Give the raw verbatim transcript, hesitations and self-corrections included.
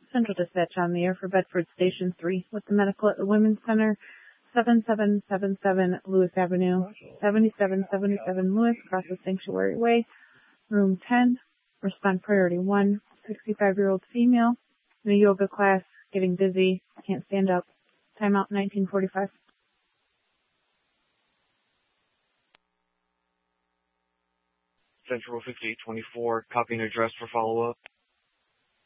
Central Dispatch on the air for Bedford Station three with the medical at the Women's Center, seven seven seven seven Lewis Avenue, seventy-seven seventy-seven Lewis, across the Sanctuary Way, room ten. Respond priority one, sixty-five-year-old female in a yoga class, getting dizzy, can't stand up. Timeout nineteen forty-five. Central fifty-eight twenty-four, copying address for follow-up.